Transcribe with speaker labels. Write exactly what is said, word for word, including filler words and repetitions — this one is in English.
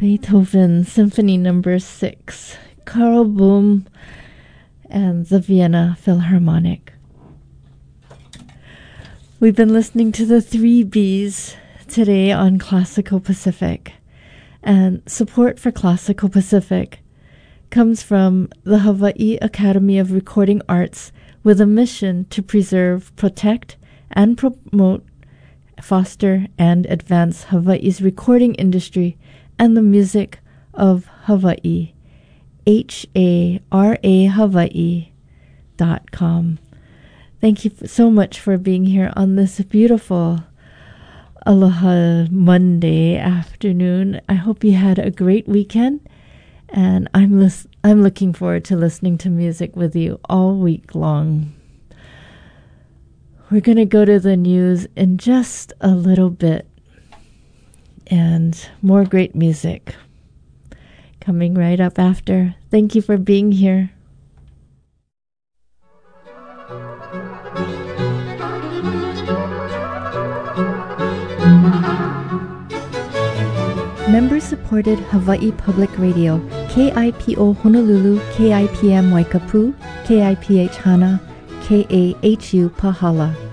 Speaker 1: Beethoven Symphony Number Six, Karl Böhm and the Vienna Philharmonic. We've been listening to the Three B's today on Classical Pacific, and support for Classical Pacific comes from the Hawaii Academy of Recording Arts with a mission to preserve, protect, and promote, foster, and advance Hawaii's recording industry and the music of Hawaii. H A R A Hawaii dot com. Thank you so much for being here on this beautiful Aloha Monday afternoon. I hope you had a great weekend, and I'm lis- I'm looking forward to listening to music with you all week long. We're going to go to the news in just a little bit, and more great music coming right up after. Thank you for being here. Member-supported Hawaii Public Radio, K I P O Honolulu, K I P M Waikapu, K I P H Hana, K A H U Pahala.